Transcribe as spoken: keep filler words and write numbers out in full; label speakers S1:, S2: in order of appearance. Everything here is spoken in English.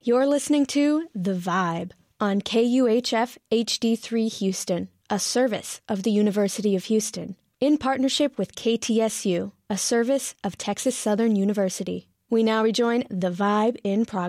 S1: You're listening to The Vibe on K U H F H D three Houston, a service of the University of Houston, in partnership with K T S U, a service of Texas Southern University. We now rejoin The Vibe in progress.